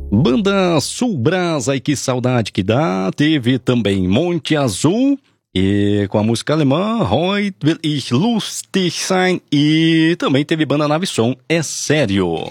Banda Sul Brás, ai que saudade que dá. Teve também Monte Azul e com a música alemã Heute will ich lustig sein. E também teve banda Navisson, é sério.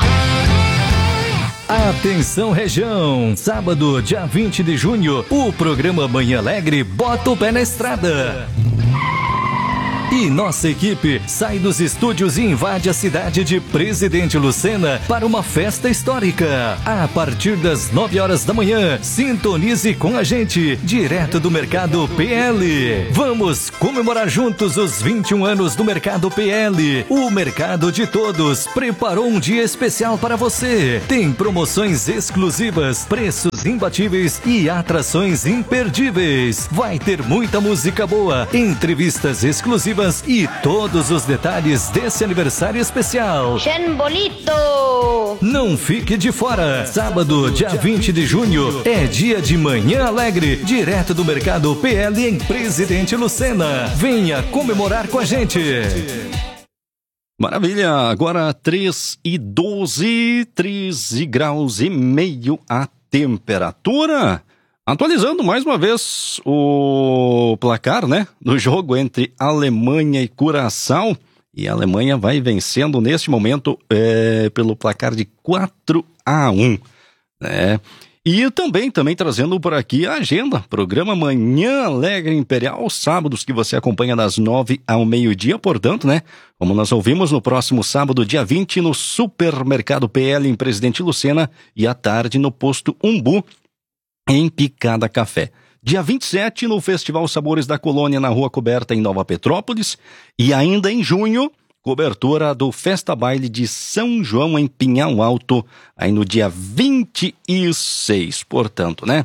Atenção região, sábado dia 20 de junho, o programa Manhã Alegre bota o pé na estrada. E nossa equipe sai dos estúdios e invade a cidade de Presidente Lucena para uma festa histórica. A partir das 9 horas da manhã, sintonize com a gente, direto do Mercado PL. Vamos comemorar juntos os 21 anos do Mercado PL. O Mercado de Todos preparou um dia especial para você. Tem promoções exclusivas, preços imbatíveis e atrações imperdíveis. Vai ter muita música boa, entrevistas exclusivas e todos os detalhes desse aniversário especial. Bonito! Não fique de fora. Sábado, dia 20 de junho, é dia de Manhã Alegre, direto do Mercado PL em Presidente Lucena. Venha comemorar com a gente. Maravilha, agora 3:12, 13 graus e meio a temperatura. Atualizando mais uma vez o placar, né, do jogo entre Alemanha e Curaçao. E a Alemanha vai vencendo neste momento pelo placar de 4-1, né? E também trazendo por aqui a agenda, programa Manhã Alegre Imperial, sábados que você acompanha das 9 ao meio-dia, portanto, né, como nós ouvimos no próximo sábado, dia 20, no Supermercado PL em Presidente Lucena e à tarde no Posto Umbu, em Picada Café. Dia 27, no Festival Sabores da Colônia, na Rua Coberta, em Nova Petrópolis. E ainda em junho, cobertura do Festa Baile de São João, em Pinhal Alto, aí no dia 26, portanto, né?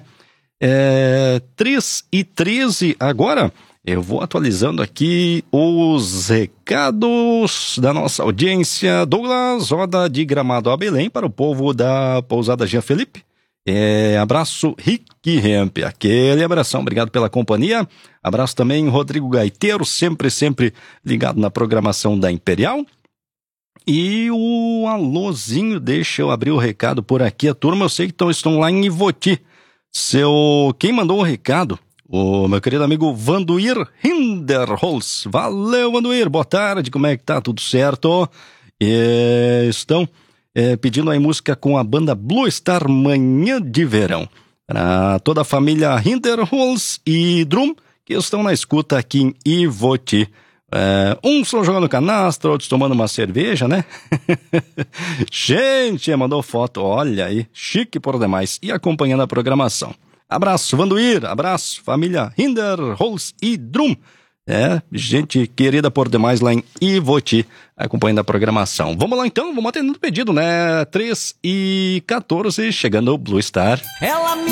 3:13 agora. Eu vou atualizando aqui os recados da nossa audiência. Douglas, roda de Gramado a Belém para o povo da Pousada Jean Felipe. Abraço Rick Hemp, aquele abração, obrigado pela companhia. Abraço também Rodrigo Gaiteiro, sempre ligado na programação da Imperial. E o alôzinho, deixa eu abrir o recado por aqui. A turma, eu sei que estão lá em Ivoti. Quem mandou o recado? O meu querido amigo Vanduir Hinderholz. Valeu, Vanduir, boa tarde, como é que tá? Tudo certo? Estão pedindo aí música com a banda Blue Star Manhã de Verão. Para toda a família Hinderholz e Drum, que estão na escuta aqui em Ivoti. Uns estão jogando canastra, outros tomando uma cerveja, né? Gente, mandou foto, olha aí, chique por demais. E acompanhando a programação. Abraço, Vanduir, abraço, família Hinderholz e Drum. Gente querida por demais lá em Ivoti, acompanhando a programação. Vamos lá então, vamos atendendo o pedido, né? 3:14, chegando o Blue Star. Ela me